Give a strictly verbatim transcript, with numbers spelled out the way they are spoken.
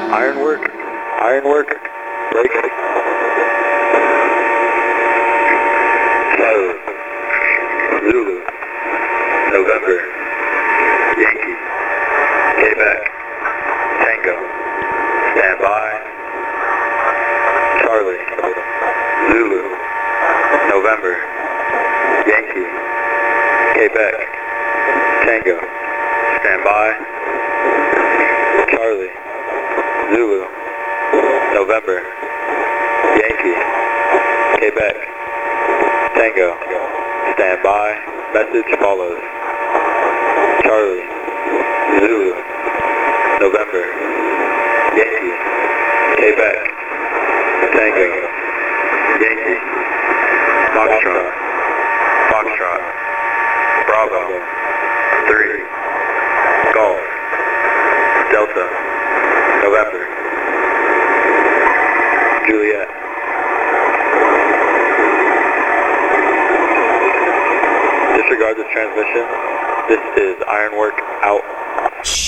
Ironwork, ironwork, break. Charlie, Zulu, November, Yankee, Quebec, Tango, stand by. Charlie, Zulu, November, Yankee, Quebec, Tango, stand by. Charlie, Zulu, November, Yankee, Quebec, Tango, stand by. Message follows. Charlie, Zulu, November, Yankee, Quebec, Tango, Yankee, Foxtrot, Foxtrot, Bravo, three, Golf, Delta, November, Juliet. Disregard this transmission. This is Ironwork out.